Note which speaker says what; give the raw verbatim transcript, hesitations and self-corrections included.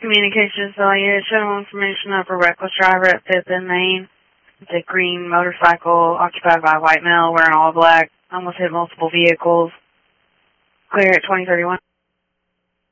Speaker 1: Communications Value, general information of a reckless driver at fifth and Main. It's a green motorcycle occupied by a white male wearing all black. Almost hit multiple vehicles. Clear at twenty thirty-one.